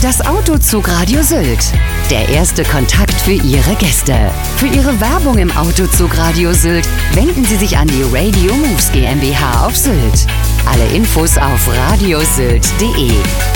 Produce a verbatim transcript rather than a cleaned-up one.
Das Autozug-Radio Sylt. Der erste Kontakt für Ihre Gäste. Für Ihre Werbung im Autozug-Radio Sylt wenden Sie sich an die Radio Moves GmbH auf Sylt. Alle Infos auf radiosylt punkt de.